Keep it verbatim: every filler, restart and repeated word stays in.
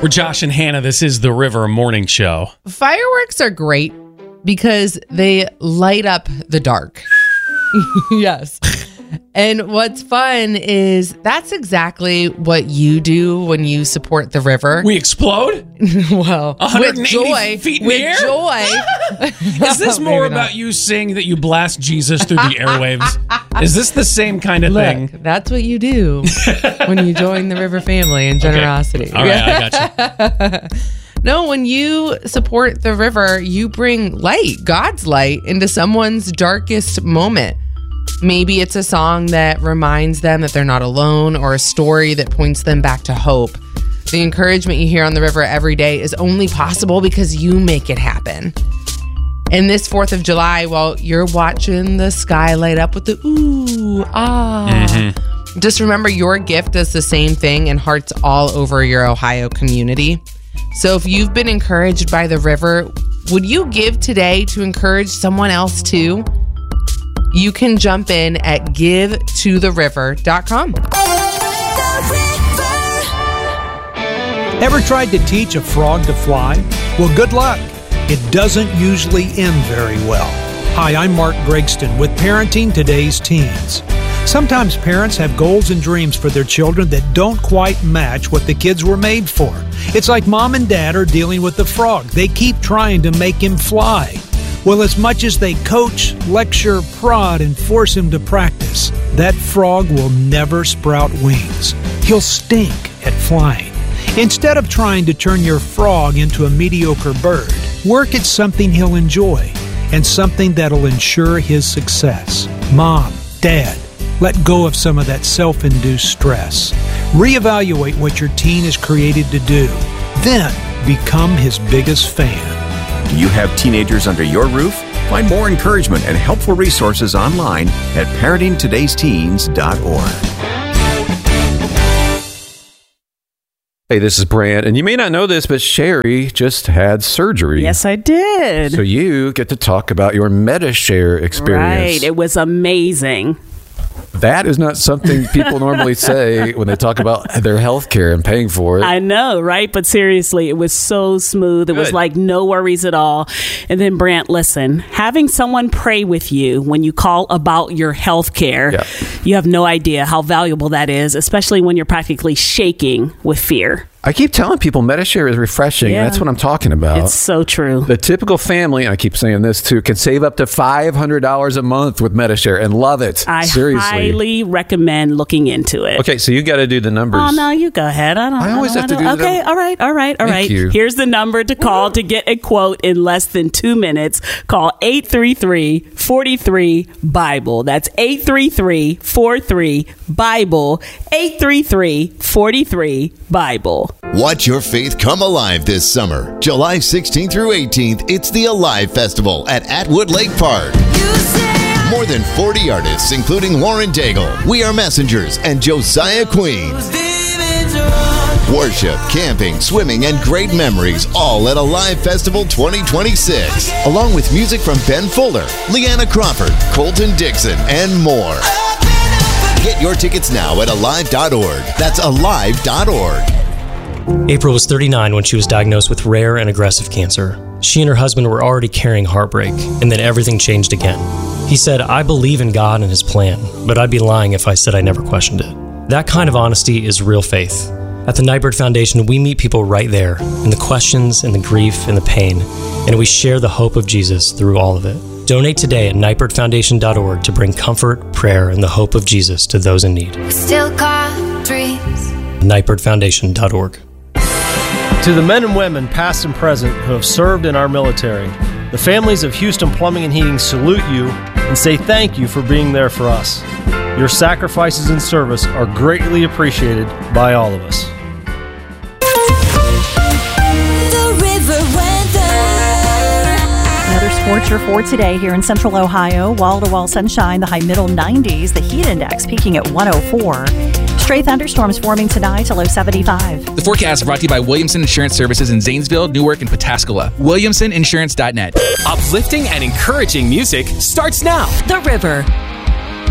We're Josh and Hannah. This is the River Morning Show. Fireworks are great because they light up the dark. Yes. And what's fun is that's exactly what you do when you support the river. We explode? Well, one hundred eighty with joy. feet in with the air? joy. Is this more Maybe about not. you saying that you blast Jesus through the airwaves? Is this the same kind of Look, thing? that's what you do when you join the river family in generosity. Okay. All right, I got you. No, when you support the river, you bring light, God's light, into someone's darkest moment. Maybe it's a song that reminds them that they're not alone, or a story that points them back to hope. The encouragement you hear on the river every day is only possible because you make it happen. And this fourth of July, while you're watching the sky light up with the ooh, ah, mm-hmm. just remember your gift does the same thing in hearts all over your Ohio community. So if you've been encouraged by the river, would you give today to encourage someone else too? You can jump in at give to the river dot com. Ever tried to teach a frog to fly? Well, good luck. It doesn't usually end very well. Hi, I'm Mark Gregston with Parenting Today's Teens. Sometimes parents have goals and dreams for their children that don't quite match what the kids were made for. It's like mom and dad are dealing with the frog. They keep trying to make him fly. Well, as much as they coach, lecture, prod, and force him to practice, that frog will never sprout wings. He'll stink at flying. Instead of trying to turn your frog into a mediocre bird, work at something he'll enjoy and something that'll ensure his success. Mom, Dad, let go of some of that self-induced stress. Reevaluate what your teen is created to do. Then become his biggest fan. Do you have teenagers under your roof? Find more encouragement and helpful resources online at parenting todays teens dot org. Hey, this is Brant, and you may not know this, but Sherry just had surgery. Yes, I did. So you get to talk about your MediShare experience. Right. It was amazing. That is not something people normally say when they talk about their health care and paying for it. I know, right? But seriously, it was so smooth. It Good. was like no worries at all. And then, Brant, listen, having someone pray with you when you call about your health care, Yeah. you have no idea how valuable that is, especially when you're practically shaking with fear. I keep telling people MediShare is refreshing. Yeah. That's what I'm talking about. It's so true. The typical family, and I keep saying this too, can save up to five hundred dollars a month with MediShare and love it. I Seriously. highly recommend looking into it. Okay, so you got to do the numbers. Oh, no, you go ahead. I don't I always don't- have to I do don't- the Okay, num- all right, all right, all Thank right. you. Here's the number to call to get a quote in less than two minutes. Call eight three three, four three, BIBLE. That's eight three three, four three, BIBLE. eight three three, four three, BIBLE. Watch your faith come alive this summer. July sixteenth through eighteenth, it's the Alive Festival at Atwood Lake Park. More than forty artists, including Lauren Daigle, We Are Messengers, and Josiah Queen. Worship, camping, swimming, and great memories, all at Alive Festival twenty twenty-six. Along with music from Ben Fuller, Leanna Crawford, Colton Dixon, and more. Get your tickets now at alive dot org. That's alive dot org. April was thirty-nine when she was diagnosed with rare and aggressive cancer. She and her husband were already carrying heartbreak, and then everything changed again. He said, "I believe in God and His plan, but I'd be lying if I said I never questioned it." That kind of honesty is real faith. At the Nightbird Foundation, we meet people right there, in the questions, in the grief, in the pain, and we share the hope of Jesus through all of it. Donate today at nightbird foundation dot org to bring comfort, prayer, and the hope of Jesus to those in need. Still got dreams. nightbird foundation dot org. To the men and women, past and present, who have served in our military, the families of Houston Plumbing and Heating salute you and say thank you for being there for us. Your sacrifices and service are greatly appreciated by all of us. The River Weather. Another scorcher for today here in central Ohio. Wall-to-wall sunshine, the high middle nineties. The heat index peaking at one oh four. Stray thunderstorms forming tonight, a low seventy-five. The forecast brought to you by Williamson Insurance Services in Zanesville, Newark, and Pataskala. Williamson Insurance dot net. Uplifting and encouraging music starts now. The River.